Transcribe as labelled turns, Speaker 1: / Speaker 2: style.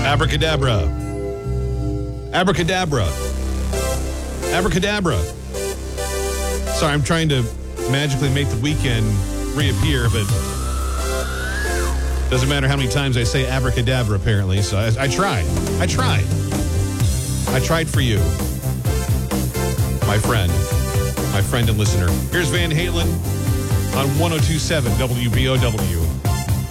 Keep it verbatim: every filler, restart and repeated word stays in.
Speaker 1: Abracadabra. Abracadabra. Abracadabra. Sorry, I'm trying to magically make the weekend reappear, but doesn't matter how many times I say abracadabra, apparently. So I, I tried. I tried. I tried for you, my friend, my friend and listener. Here's Van Halen on one oh two point seven W B O W.